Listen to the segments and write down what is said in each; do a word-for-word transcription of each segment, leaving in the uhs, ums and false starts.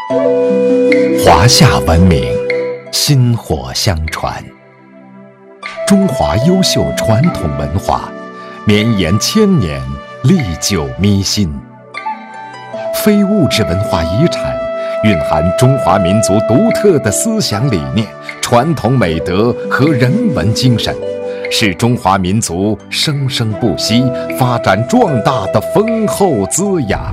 华夏文明，薪火相传。中华优秀传统文化，绵延千年，历久弥新。非物质文化遗产，蕴含中华民族独特的思想理念、传统美德和人文精神，是中华民族生生不息、发展壮大的丰厚滋养。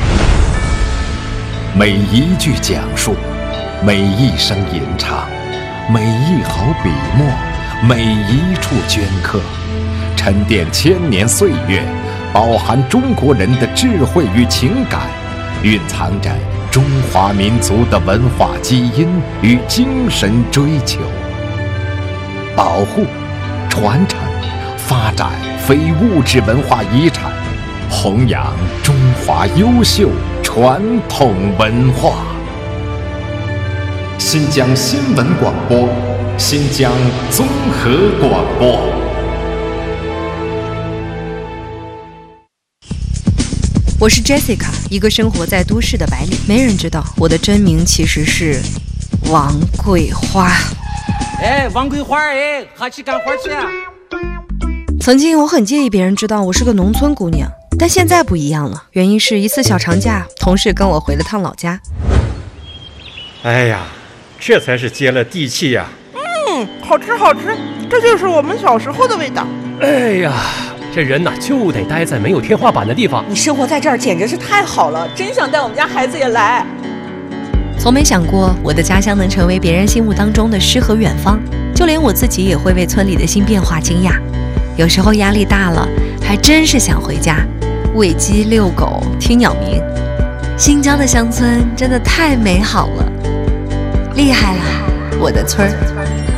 每一句讲述，每一声吟唱，每一毫笔墨，每一处镌刻，沉淀千年岁月，饱含中国人的智慧与情感，蕴藏着中华民族的文化基因与精神追求。保护、传承、发展非物质文化遗产，弘扬中华优秀传统文化。新疆新闻广播，新疆综合广播。 我是 Jessica， 一个生活在都市的白领。没人知道我的真名其实是王桂花。 哎，王桂花，哎，哈去干活去啊！ 曾经我很介意别人知道我是个农村姑娘，但现在不一样了。原因是一次小长假，同事跟我回了趟老家。 哎呀，这才是接了地气呀！ 嗯，好吃好吃，这就是我们小时候的味道。 哎呀，这人呐就得待在没有天花板的地方。 你生活在这儿简直是太好了，真想带我们家孩子也来。 从没想过我的家乡能成为别人心目当中的诗和远方，就连我自己也会为村里的新变化惊讶。有时候压力大了，还真是想回家，喂鸡、遛狗、听鸟鸣。新疆的乡村真的太美好了，厉害了，我的村儿。